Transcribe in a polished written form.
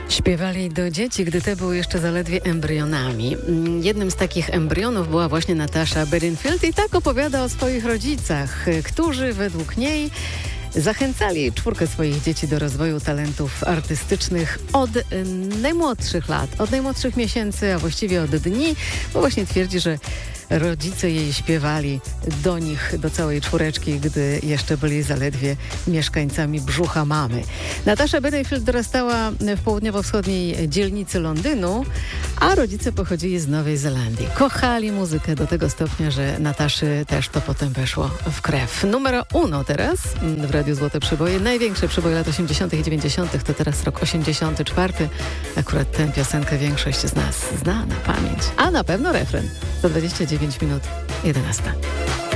Śpiewali do dzieci, gdy te były jeszcze zaledwie embrionami. Jednym z takich embrionów była właśnie Natasha Bedingfield i tak opowiada o swoich rodzicach, którzy według niej zachęcali czwórkę swoich dzieci do rozwoju talentów artystycznych od najmłodszych lat, od najmłodszych miesięcy, a właściwie od dni, bo właśnie twierdzi, że rodzice jej śpiewali do nich, do całej czwóreczki, gdy jeszcze byli zaledwie mieszkańcami brzucha mamy. Natasha Bedingfield dorastała w południowo-wschodniej dzielnicy Londynu, a rodzice pochodzili z Nowej Zelandii. Kochali muzykę do tego stopnia, że Nataszy też to potem weszło w krew. Numer uno teraz w Radiu Złote Przyboje. Największe przyboje lat 80. i 90. to teraz rok 84. Akurat tę piosenkę większość z nas zna na pamięć. A na pewno refren. 129 minut 11.